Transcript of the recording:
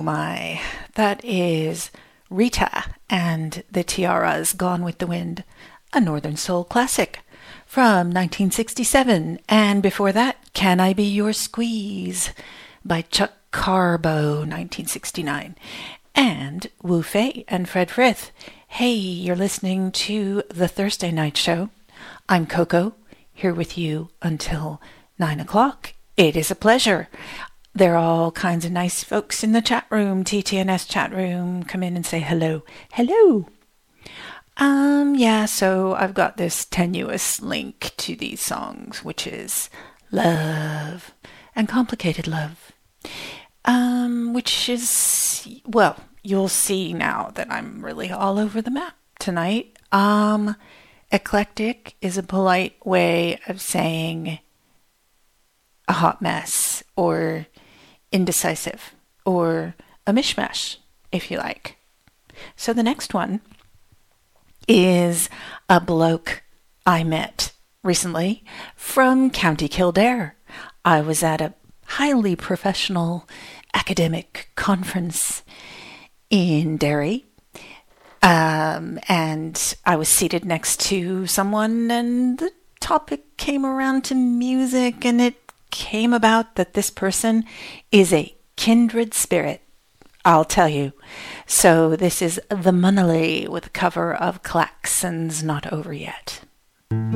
my. That is Rita and the Tiaras, Gone with the Wind, a Northern Soul classic from 1967. And before that, Can I Be Your Squeeze by Chuck Carbo, 1969. And Wu Fei and Fred Frith. Hey, you're listening to the Thursday Night Show. I'm Coco, here with you until 9 o'clock. It is a pleasure. There are all kinds of nice folks in the chat room, TTNS chat room. Come in and say hello. Hello. So I've got this tenuous link to these songs, which is Love and Complicated Love. Which is, well, you'll see now that I'm really all over the map tonight. Eclectic is a polite way of saying a hot mess, or indecisive, or a mishmash, if you like. So the next one is a bloke I met recently from County Kildare. I was at a highly professional academic conference in Derry, and I was seated next to someone, and the topic came around to music, and it came about that this person is a kindred spirit, I'll tell you. So this is The Munnelly with a cover of Klaxon's Not Over Yet.